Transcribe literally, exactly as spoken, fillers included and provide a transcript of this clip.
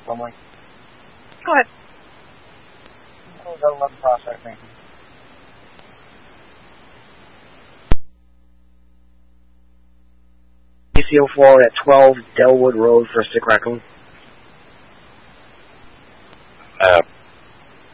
Plumley. Go ahead. We'll go eleven prospect, thank you. A C O four at twelve Delwood Road for Sick Raccoon. Uh,